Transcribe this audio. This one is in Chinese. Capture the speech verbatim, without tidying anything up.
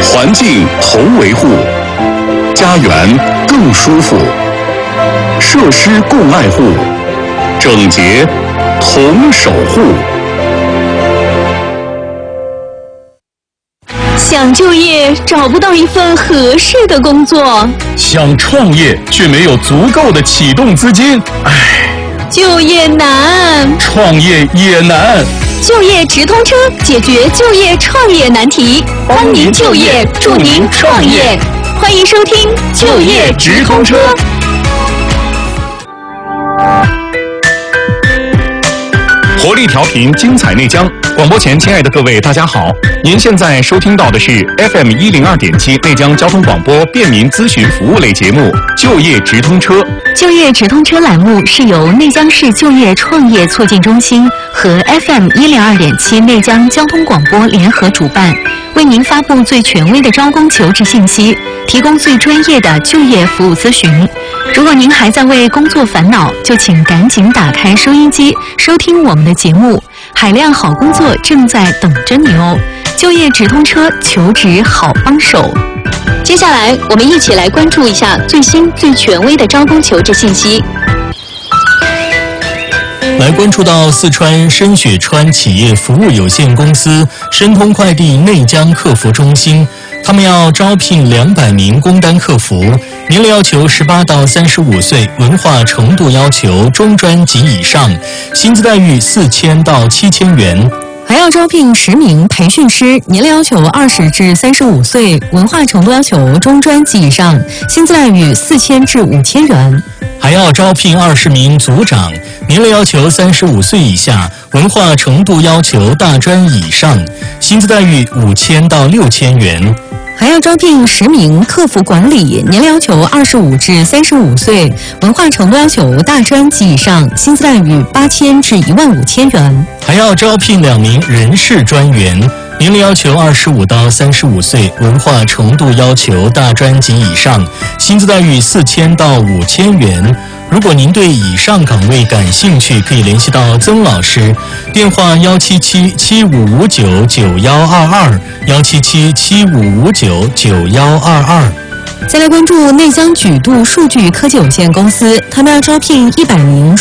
环境同维护，家园更舒服，设施共爱护，整洁同守护。 想就业找不到一份合适的工作， 想创业却没有足够的启动资金，唉， 就业难， 创业也难。 就业直通车解决就业创业难题，帮您就业，助您创业。欢迎收听就业直通车。 活力调频，精彩内江。广播前，亲爱的各位，大家好！您现在收听到的是 F M 一零二点七内江交通广播便民咨询服务类节目《就业直通车》。 就业直通车栏目是由内江市就业创业促进中心和 F M 一零二点七内江交通广播联合主办，为您发布最权威的招工求职信息，提供最专业的就业服务咨询。如果您还在为工作烦恼，就请赶紧打开收音机，收听我们的节目。海量好工作正在等着你哦！就业直通车，求职好帮手。接下来，我们一起来关注一下最新最权威的招工求职信息。 来关注到四川深雪川企业服务有限公司申通快递内江客服中心，他们要招聘两百名工单客服，年龄要求十八到三十五岁，文化程度要求中专及以上，薪资待遇四千到七千元。 还要招聘十名培训师，年龄要求二十至三十五岁，文化程度要求中专及以上，薪资待遇四千至五千元。 还要招聘二十名组长，年龄要求三十五岁以下，文化程度要求大专以上，薪资待遇五千到六千元。 还要招聘十名客服管理，年龄要求二十五至三十五岁，文化程度要求大专及以上，薪资待遇八千至一万五千元。 还要招聘两名人事专员，年龄要求二十五到三十五岁，文化程度要求大专及以上，薪资待遇四千到五千元。如果您对以上岗位感兴趣，可以联系到曾老师，电话幺七七七五五九九幺二二，幺七七七五五九九幺二二。 再来关注内江举度数据科技有限公司，他们要招聘一百名